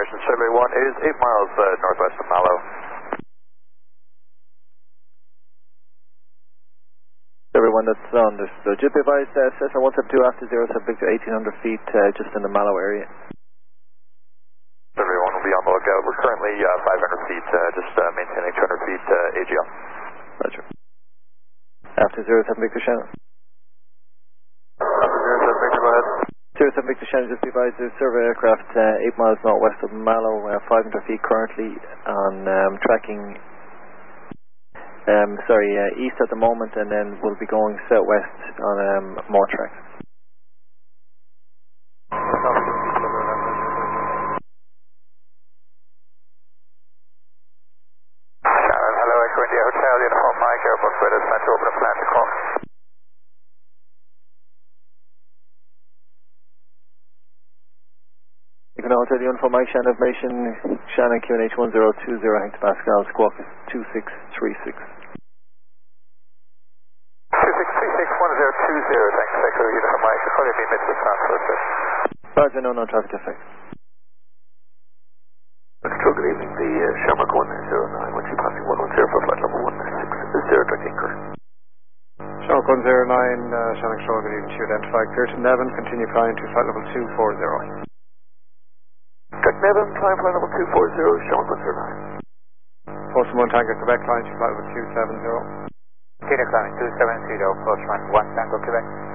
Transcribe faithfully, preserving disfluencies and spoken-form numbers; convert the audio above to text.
information, Chevy one is eight miles uh, northwest of Mallow. Everyone that's on this, so just be advised, uh, Cessna one seven two after zero seven Victor, eighteen hundred feet, uh, just in the Mallow area. Everyone will be on the lookout. We're currently uh, five hundred feet, uh, just uh, maintaining two hundred feet uh, A G L. Roger. After zero seven Victor Shannon. After zero seven Victor, go ahead. zero seven Victor Shannon, just be advised, there's survey aircraft uh, eight miles northwest of Mallow, uh, five hundred feet currently on um, tracking. Um, sorry, uh, east at the moment, and then we'll be going southwest on um, more tracks. Shannon, hello, Echo India Hotel, uniform Mike, Airbus Weather Center, open and plan to call. You can also the uniform Mike, Shannon information, Shannon Q N H one zero two zero, hectopascal, squawk is two six three six. two six three six one zero two zero, thanks, Echo Uniform Mike. I'll call you in minutes of transfer, sir. Roger, no, no traffic effect. Control, good evening. The uh, Shamrock one zero nine, once you passing one one zero for flight level one six zero, direct anchor. Shamrock one zero nine, uh, Shannon Control, good evening. To identify Curtin Nevin, continue flying to flight level two four zero. Direct Nevin, flying flight level two four zero, Shamrock one zero nine. Postal one Tango Quebec, flying to flight level two seven zero. Continue climbing two seven zero, approach one Tango Quebec.